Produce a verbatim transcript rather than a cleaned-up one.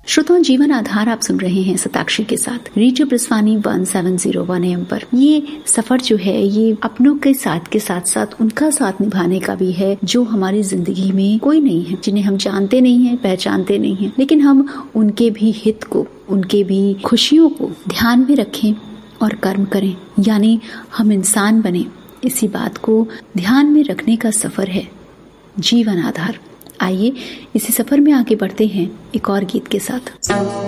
श्रोताओं, जीवन आधार आप सुन रहे हैं शताक्षी के साथ radio ब्रिस्वानी one seven zero one M पर। ये सफर जो है ये अपनों के साथ के साथ साथ उनका साथ निभाने का भी है जो हमारी जिंदगी में कोई नहीं है, जिन्हें हम जानते नहीं है, पहचानते नहीं है, लेकिन हम उनके भी हित को, उनके भी खुशियों को ध्यान में रखें और कर्म करें, यानी हम इंसान बने। इसी बात को ध्यान में रखने का सफर है जीवन आधार। आइए इसी सफर में आगे बढ़ते हैं एक और गीत के साथ।